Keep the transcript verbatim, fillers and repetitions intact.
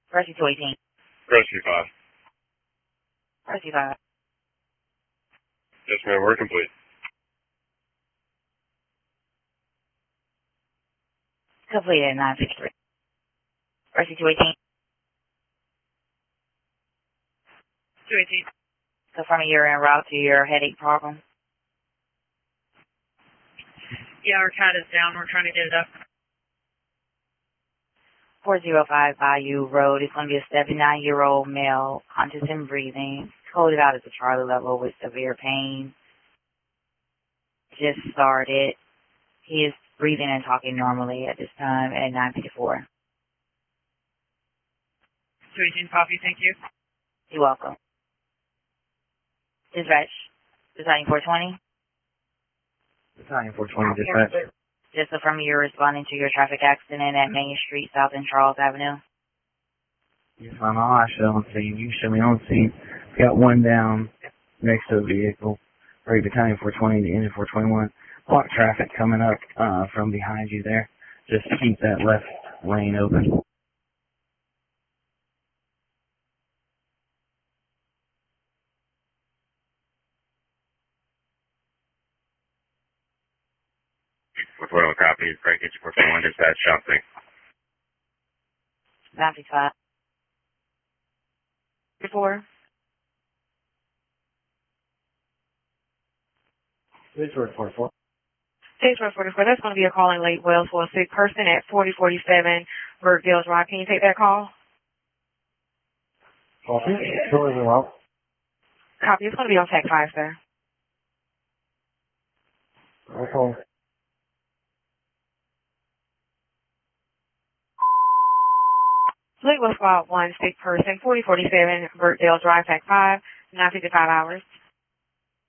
Rescue two eighteen. Rescue five. Rescue five. Yes, ma'am. We're complete. Completed nine fifty-three. Rescue two eighteen. two eighteen. Confirming you're en route to your headache problem. Yeah, our cat is down. We're trying to get it up. four oh five Bayou Road. It's going to be a seventy-nine-year-old male, conscious and breathing, coded out at the Charlie level with severe pain. Just started. He is breathing and talking normally at this time at nine fifty-four. two eighteen, copy. Thank you. You're welcome. Dispatch. Designing four twenty. Battalion four twenty, dispatch. Just affirming you're responding to your traffic accident at Main Street, South and Charles Avenue. Yes, I'm all I show on scene. You show me on scene. Got one down next to the vehicle. Right, Battalion four twenty, the engine four twenty-one. Block traffic coming up uh, from behind you there. Just keep that left lane open. four twenty-one copy. Frank, engine four twenty-one, dispatch, shopping. nine fifty-five. Before. Pittsburgh forty-four. Pittsburgh forty-four. That's going to be a call in late Wells for a sick person at forty forty-seven Burkdale Drive. Can you take that call? Copy. Tourism route. Copy. It's going to be on Tech five, sir. Okay. Late Wells Squad one, sick person, forty forty-seven Burkdale Drive, Tech five, nine fifty-five hours.